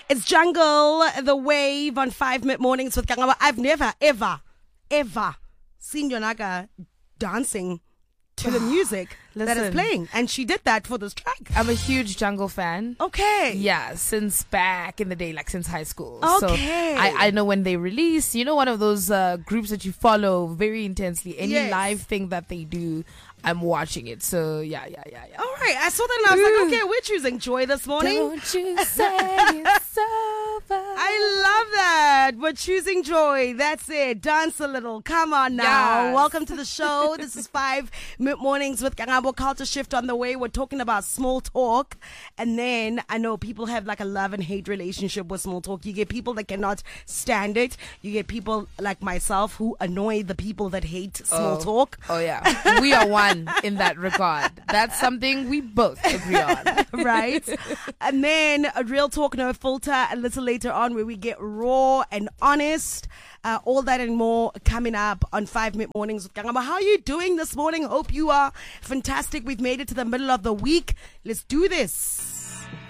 It's Jungle, The Wave on 5 Mid-Mornings with Kangaba. I've never, ever seen Yonaka dancing to the music that is playing. And she did that for this track. I'm a huge Jungle fan. Okay. Yeah, since back in the day, like since high school. Okay. So I know when they release, one of those groups that you follow very intensely. Any live thing that they do, I'm watching it. So yeah. All right. I saw that and I was like, okay, we're choosing Joy this morning. Don't you say it's over. I love that. We're choosing Joy. That's it. Dance a little. Come on now. Yes. Welcome to the show. This is 5 Mid-Mornings with Kangabo. Culture Shift on the way. We're talking about small talk. And then I know people have like a love and hate relationship with small talk. You get people that cannot stand it. You get people like myself who annoy the people that hate small talk. Oh yeah. We are one in that regard. That's something we both agree on. Right? And then a real talk, no filter, a little later on where we get raw and honest. All that and more coming up on 5 Mid-Mornings with Kangama. How are you doing this morning? Hope you are fantastic. We've made it to the middle of the week. Let's do this.